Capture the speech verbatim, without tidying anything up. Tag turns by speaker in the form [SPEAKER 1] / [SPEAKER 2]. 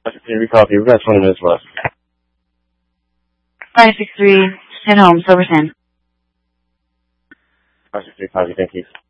[SPEAKER 1] Recopy. We've got twenty minutes left.
[SPEAKER 2] five six three, ten home, Silverton.
[SPEAKER 1] five six three, copy. Thank you.